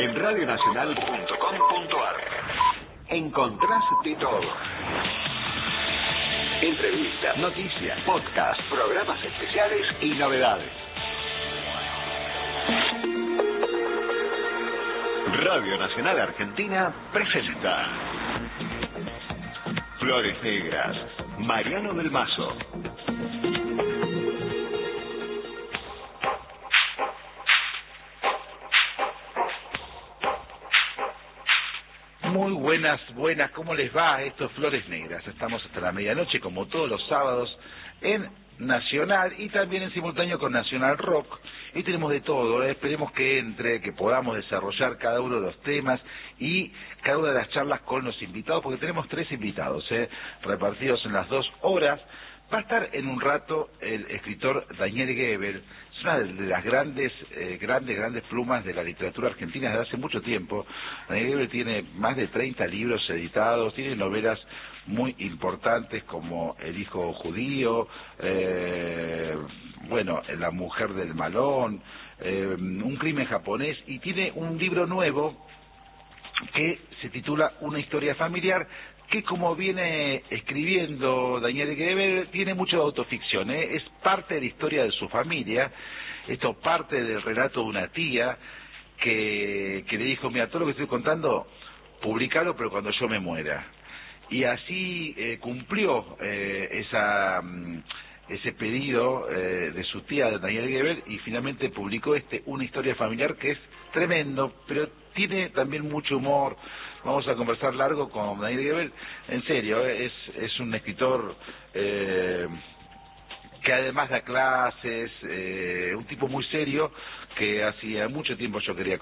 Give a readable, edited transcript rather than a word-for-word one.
En radionacional.com.ar encontrás de todo. Entrevistas, noticias, podcasts, programas especiales y novedades. Radio Nacional Argentina presenta Flores Negras, Mariano del Mazo. Muy buenas, ¿cómo les va? Esto es Flores Negras. Estamos hasta la medianoche, como todos los sábados, en Nacional y también en simultáneo con Nacional Rock. Y tenemos de todo, esperemos que entre, que podamos desarrollar cada uno de los temas y cada una de las charlas con los invitados, porque tenemos 3 invitados, repartidos en las 2 horas. Va a estar en un rato el escritor Daniel Gebel. Es una de las grandes plumas de la literatura argentina desde hace mucho tiempo. Daniel Gebel tiene más de 30 libros editados, tiene novelas muy importantes como El hijo judío, La mujer del malón, Un crimen japonés, y tiene un libro nuevo que se titula Una historia familiar, que como viene escribiendo Daniel Gebel, tiene mucho de autoficción, es parte de la historia de su familia. Esto parte del relato de una tía que le dijo: mira, todo lo que estoy contando, publicalo, pero cuando yo me muera. Y así cumplió ese pedido de su tía, Daniel Gebel, y finalmente publicó Una historia familiar, que es tremendo, pero tiene también mucho humor. Vamos a conversar largo con Daniel Gebel. En serio, es un escritor que además da clases, un tipo muy serio, que hacía mucho tiempo yo quería